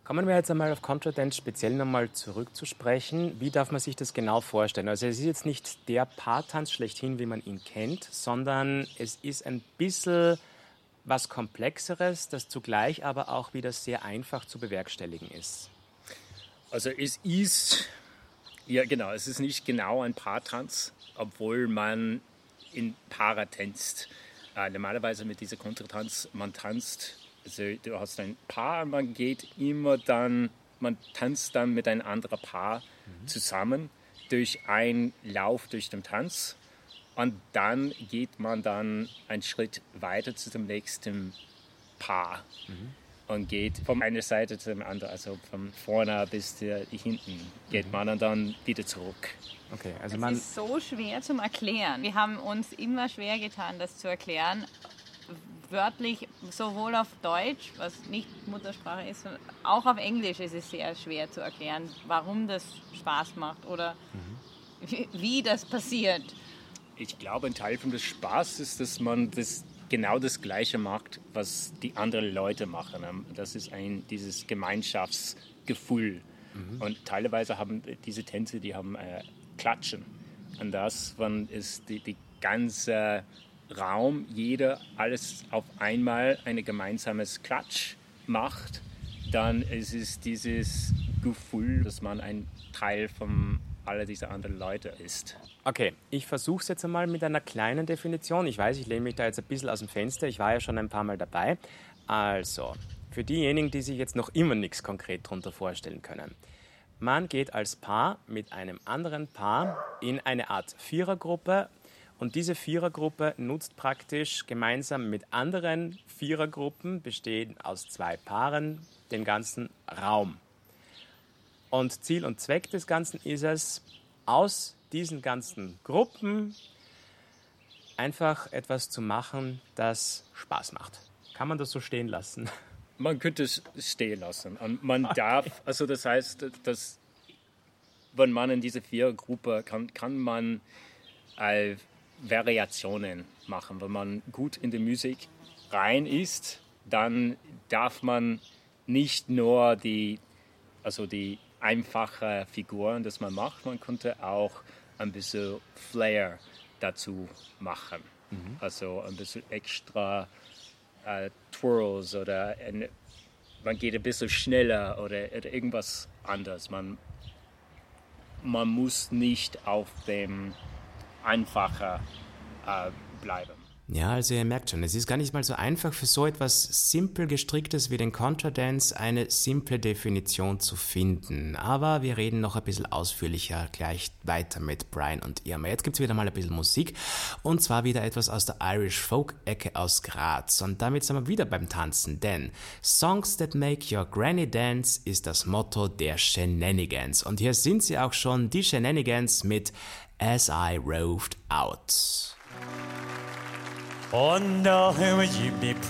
Kommen wir jetzt einmal auf Contradance speziell nochmal zurückzusprechen. Wie darf man sich das genau vorstellen? Also es ist jetzt nicht der Paartanz schlechthin, wie man ihn kennt, sondern es ist ein bisschen was Komplexeres, das zugleich aber auch wieder sehr einfach zu bewerkstelligen ist. Also es ist, ja genau, es ist nicht genau ein Paartanz, obwohl man in Paare tanzt. Normalerweise mit dieser Contradance, man tanzt, also du hast ein Paar, man tanzt dann mit einem anderen Paar zusammen durch einen Lauf durch den Tanz und dann geht man dann einen Schritt weiter zu dem nächsten Paar und geht von einer Seite zu der anderen, also von vorne bis hinten geht man und dann wieder zurück. Okay, also es ist so schwer zum Erklären. Wir haben uns immer schwer getan, das zu erklären. Wörtlich, sowohl auf Deutsch, was nicht Muttersprache ist, sondern auch auf Englisch ist es sehr schwer zu erklären, warum das Spaß macht oder wie das passiert. Ich glaube, ein Teil von des Spaß ist, dass man genau das Gleiche macht, was die anderen Leute machen. Das ist dieses Gemeinschaftsgefühl. Und teilweise haben diese Tänze, die haben Klatschen. Und wenn ist die ganze Raum, jeder alles auf einmal ein gemeinsames Klatsch macht, dann ist es dieses Gefühl, dass man ein Teil von all dieser anderen Leute ist. Okay, ich versuche es jetzt einmal mit einer kleinen Definition. Ich weiß, ich lehne mich da jetzt ein bisschen aus dem Fenster. Ich war ja schon ein paar Mal dabei. Also, für diejenigen, die sich jetzt noch immer nichts konkret darunter vorstellen können. Man geht als Paar mit einem anderen Paar in eine Art Vierergruppe und diese Vierergruppe nutzt praktisch gemeinsam mit anderen Vierergruppen, bestehend aus 2 Paaren, den ganzen Raum. Und Ziel und Zweck des Ganzen ist es, aus diesen ganzen Gruppen einfach etwas zu machen, das Spaß macht. Kann man das so stehen lassen? Man könnte es stehen lassen. Und man darf, also das heißt, dass wenn man in diese Vierergruppe kann man Variationen machen. Wenn man gut in die Musik rein ist, dann darf man nicht nur die einfache Figuren, das man macht, man könnte auch ein bisschen Flair dazu machen. Also ein bisschen extra Twirls oder man geht ein bisschen schneller oder irgendwas anderes. Man muss nicht auf dem Einfachen bleiben. Ja, also ihr merkt schon, es ist gar nicht mal so einfach für so etwas simpel gestricktes wie den Contradance eine simple Definition zu finden. Aber wir reden noch ein bisschen ausführlicher gleich weiter mit Brian und Irma. Jetzt gibt's wieder mal ein bisschen Musik und zwar wieder etwas aus der Irish Folk-Ecke aus Graz. Und damit sind wir wieder beim Tanzen, denn Songs that make your granny dance ist das Motto der Shenanigans. Und hier sind sie auch schon, die Shenanigans mit As I Roved Out. Oh no, would you be